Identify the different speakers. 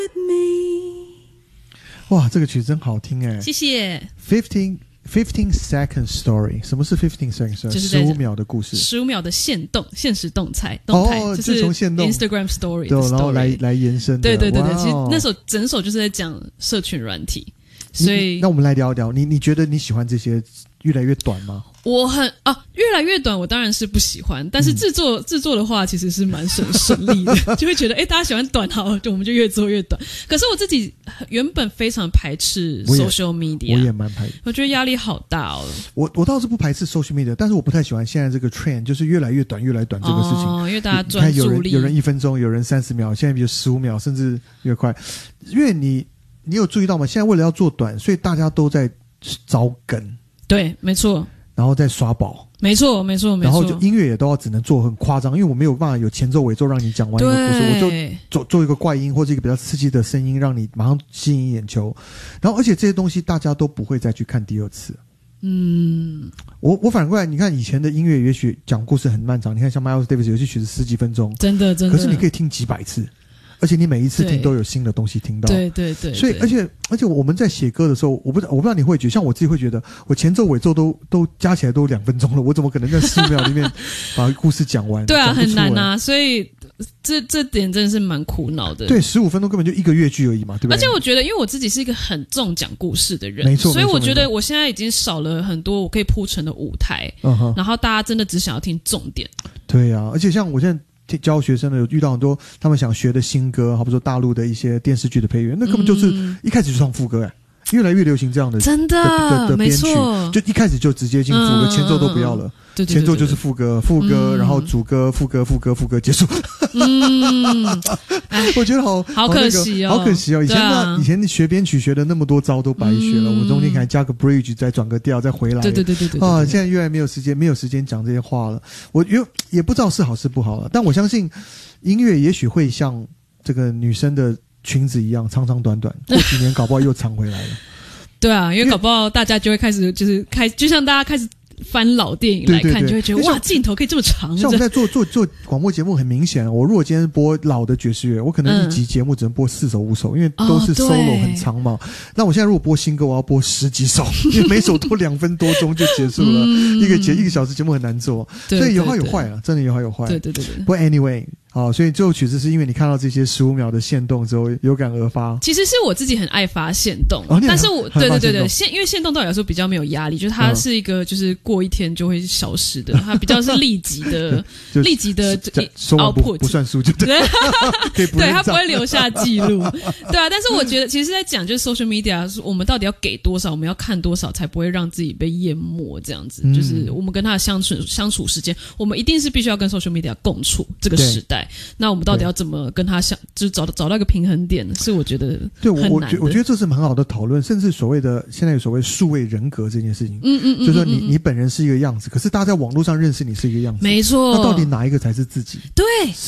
Speaker 1: 哇，这个曲真好听哎！
Speaker 2: 谢谢。
Speaker 1: 15 second story， 什么是15 second story？
Speaker 2: 就是
Speaker 1: 15秒的故事
Speaker 2: ，15秒的现实动态，
Speaker 1: 就是从现动
Speaker 2: Instagram story
Speaker 1: 对，
Speaker 2: 的 story，
Speaker 1: 然后来延伸的。
Speaker 2: 对，其实那首整首就是在讲社群软体，所以
Speaker 1: 那我们来聊一聊，你觉得你喜欢这些越来越短吗？
Speaker 2: 越来越短，我当然是不喜欢。但是制作的话，其实是蛮顺利的，就会觉得大家喜欢短，好，我们就越做越短。可是我自己原本非常排斥 social media，
Speaker 1: 我也蛮排斥，
Speaker 2: 我觉得压力好大哦。
Speaker 1: 我倒是不排斥 social media， 但是我不太喜欢现在这个 trend， 就是越来越短这个事情。
Speaker 2: 因为大家专注力，
Speaker 1: 有人1分钟，有人30秒，现在比如15秒，甚至越快。因为你有注意到吗？现在为了要做短，所以大家都在找梗。对，
Speaker 2: 没错。
Speaker 1: 然后再刷宝，
Speaker 2: 没错。
Speaker 1: 然后就音乐也都要只能做很夸张，因为我没有办法有前奏尾奏让你讲完一个故事，我就做一个怪音或者一个比较刺激的声音，让你马上吸引眼球。然后而且这些东西大家都不会再去看第二次。我反过来，你看以前的音乐也许讲故事很漫长，你看像 Miles Davis 有些曲子10几分钟，
Speaker 2: 真的，
Speaker 1: 可是你可以听几百次。而且你每一次听都有新的东西听到，
Speaker 2: 对，
Speaker 1: 所以而且我们在写歌的时候，我不知道你会觉得，像我自己会觉得，我前奏尾奏都加起来都2分钟了，我怎么可能在15秒里面把故事讲完？
Speaker 2: 对啊，很难啊，所以这点真的是蛮苦恼的。
Speaker 1: 对，15分钟根本就一个乐句而已嘛，对不对？
Speaker 2: 而且我觉得，因为我自己是一个很重讲故事的人，
Speaker 1: 没错，
Speaker 2: 所以我觉得我现在已经少了很多我可以铺陈的舞台，然后大家真的只想要听重点。
Speaker 1: 对啊，而且像我现在教学生的有遇到很多他们想学的新歌，好比说大陆的一些电视剧的配乐，那根本就是一开始就唱副歌越来越流行这样的
Speaker 2: 真的
Speaker 1: 编曲，就一开始就直接进副歌，前奏都不要了，前奏就是副歌，然后主歌、副歌结束。我觉得好
Speaker 2: 可惜哦，
Speaker 1: 好可惜哦！以前学编曲学的那么多招都白学了，我中间还加个 bridge， 再转个调，再回来。
Speaker 2: 对
Speaker 1: 啊！现在越来没有时间讲这些话了。我也不知道是好是不好了，但我相信音乐也许会像这个女生的裙子一样长长短短，过几年搞不好又长回来了。
Speaker 2: 对啊，因为搞不好大家就会开始就像大家开始翻老电影来看，就会觉得哇，镜头可以这么长。
Speaker 1: 像我们在做广播节目，很明显，我如果今天播老的爵士乐，我可能一集节目只能播4首5首，因为都是 solo 很长嘛。那我现在如果播新歌，我要播10几首，因为每首都2分多钟就结束了，一个小时节目很难做，所以有好有坏啊，真的有好有坏。
Speaker 2: 对。
Speaker 1: 不过 anyway。好，所以这首曲子是因为你看到这些15秒的限动之后有感而发。
Speaker 2: 其实是我自己很爱发限动，但是我对，因为限动对我来说比较没有压力，就是它是一个就是过一天就会消失的，它比较是立即的output，
Speaker 1: 不算数就对，
Speaker 2: 对，它不会留下记录，对啊。但是我觉得其实在讲就是 social media， 我们到底要给多少，我们要看多少才不会让自己被淹没，这样子，就是我们跟它的相处时间，我们一定是必须要跟 social media 共处这个时代。那我们到底要怎么跟他就是找到一个平衡点，是我觉得很难的。
Speaker 1: 我觉得这是很好的讨论，甚至现在有所谓数位人格这件事情，就是说你本人是一个样子，可是大家在网络上认识你是一个样子，
Speaker 2: 没错。
Speaker 1: 那到底哪一个才是自己？
Speaker 2: 对，